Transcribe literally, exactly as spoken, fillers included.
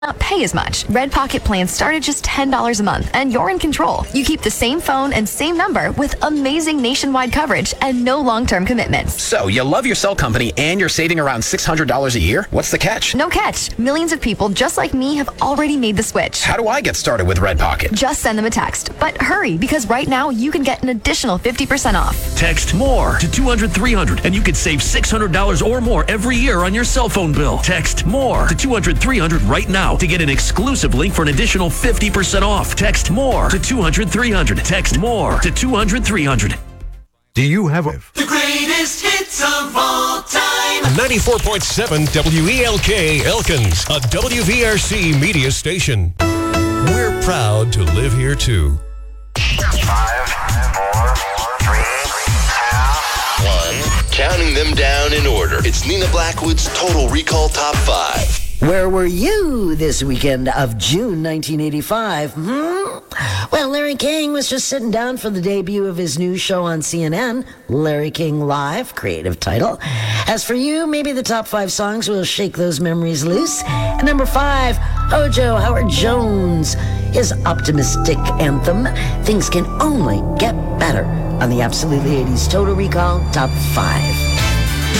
not pay as much. Red Pocket plans start at just ten dollars a month, and you're in control. You keep the same phone and same number with amazing nationwide coverage and no long-term commitments. So, you love your cell company and you're saving around six hundred dollars a year? What's the catch? No catch. Millions of people just like me have already made the switch. How do I get started with Red Pocket? Just send them a text. But hurry, because right now you can get an additional fifty percent off. Text MORE to two hundred three hundred and you could save six hundred dollars or more every year on your cell phone bill. Text MORE to two hundred three hundred right now to get an exclusive link for an additional fifty percent off. Text MORE to two hundred three hundred. Text MORE to two hundred three hundred. Do you have a... The greatest hits of all time. ninety-four point seven W E L K Elkins, a W V R C media station. We're proud to live here too. Five, four, three, two, one. Counting them down in order. It's Nina Blackwood's Total Recall Top five. Where were you this weekend of June nineteen eighty-five? Hmm? Well, Larry King was just sitting down for the debut of his new show on C N N, Larry King Live, creative title. As for you, maybe the top five songs will shake those memories loose. At number five, Hojo Howard Jones, his optimistic anthem, Things Can Only Get Better, on the Absolutely eighties Total Recall Top five.